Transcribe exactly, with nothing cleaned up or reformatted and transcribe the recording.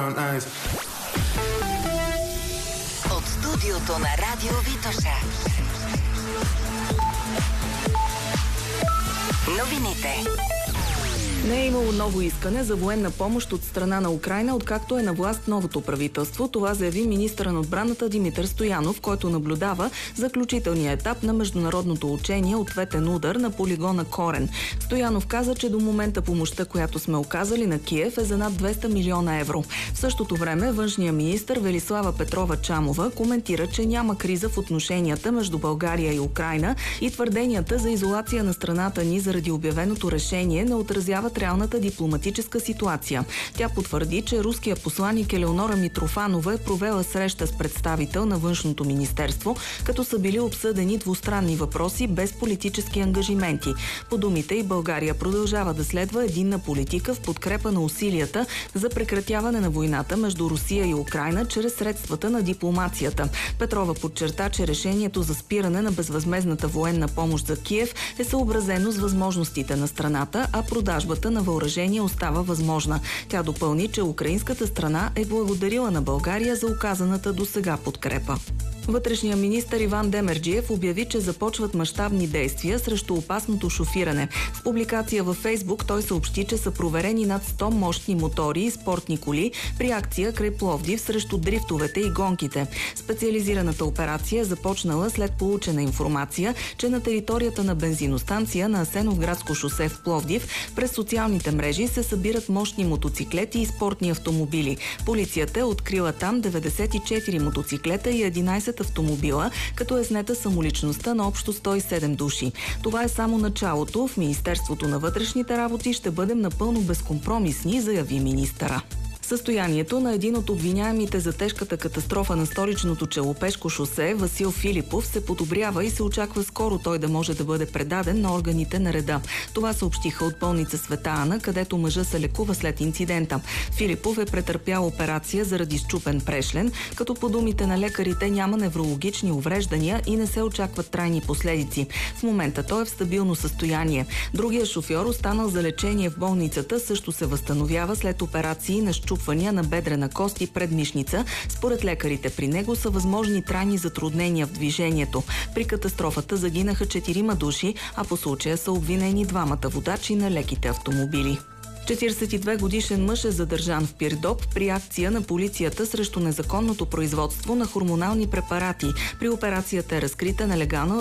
От студиото на Радио Витоша. Новините. Не е имало ново искане за военна помощ от страна на Украйна, откакто е на власт новото правителство. Това заяви министърът на отбраната Димитър Стоянов, който наблюдава заключителния етап на международното учение ответен удар на полигона Корен. Стоянов каза, че до момента помощта, която сме оказали на Киев, е за над двеста милиона евро. В същото време външният министър Велислава Петрова-Чамова коментира, че няма криза в отношенията между България и Украйна и твърденията за изолация на страната ни заради обявеното решение не отразяват реалната дипломатическа ситуация. Тя потвърди, че руският посланик Елеонора Митрофанова е провела среща с представител на външното министерство, като са били обсъдени двустранни въпроси без политически ангажименти. По думите й, България продължава да следва единна политика в подкрепа на усилията за прекратяване на войната между Русия и Украйна чрез средствата на дипломацията. Петрова подчерта, че решението за спиране на безвъзмездната военна помощ за Киев е съобразено с възможностите на страната, а продажбата на въоръжение остава възможна. Тя допълни, че украинската страна е благодарила на България за оказаната досега подкрепа. Вътрешният министър Иван Демерджиев обяви, че започват мащабни действия срещу опасното шофиране. В публикация във Фейсбук той съобщи, че са проверени над сто мощни мотори и спортни коли при акция край Пловдив срещу дрифтовете и гонките. Специализираната операция е започнала след получена информация, че на територията на бензиностанция на Асеновградско шосе в Пловдив през социалните мрежи се събират мощни мотоциклети и спортни автомобили. Полицията е открила там деветдесет и четири мотоциклета и единайсет автомобила, като е снета самоличността на общо сто и седем души. Това е само началото. В Министерството на вътрешните работи ще бъдем напълно безкомпромисни, заяви министъра. Състоянието на един от обвиняемите за тежката катастрофа на столичното Челопешко шосе, Васил Филипов, се подобрява и се очаква скоро той да може да бъде предаден на органите на реда. Това съобщиха от болница Света Ана, където мъжа се лекува след инцидента. Филипов е претърпял операция заради счупен прешлен, като по думите на лекарите няма неврологични увреждания и не се очакват трайни последици. В момента той е в стабилно състояние. Другия шофьор, останал за лечение в болницата, също се възстановява след операции на счупвания на бедрена кост и предмишница. Според лекарите при него са възможни трайни затруднения в движението. При катастрофата загинаха четирима души, а по случая са обвинени двамата водачи на леките автомобили. четирийсет и две годишен мъж е задържан в Пирдоп при акция на полицията срещу незаконното производство на хормонални препарати. При операцията е разкрита нелегална